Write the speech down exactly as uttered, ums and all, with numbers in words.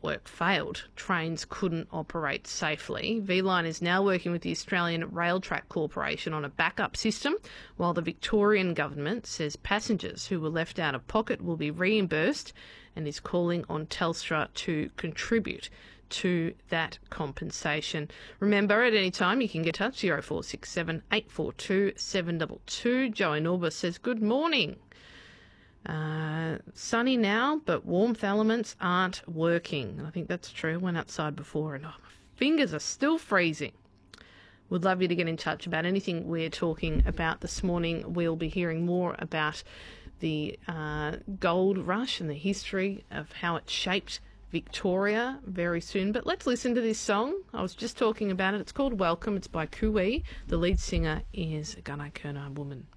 network failed. Trains couldn't operate safely. V-Line is now working with the Australian Railtrack Corporation on a backup system, while the Victorian government says passengers who were left out of pocket will be reimbursed and is calling on Telstra to contribute to that compensation. Remember, at any time you can get in touch, zero four six seven, eight four two, seven two two. Joey Norba says, good morning. Uh, sunny now, but warmth elements aren't working. I think that's true. Went outside before and oh, my fingers are still freezing. Would love you to get in touch about anything we're talking about this morning. We'll be hearing more about the uh, gold rush and the history of how it shaped Victoria very soon. But let's listen to this song. I was just talking about it. It's called Welcome. It's by Kui. The lead singer is Gunai Kernar Woman.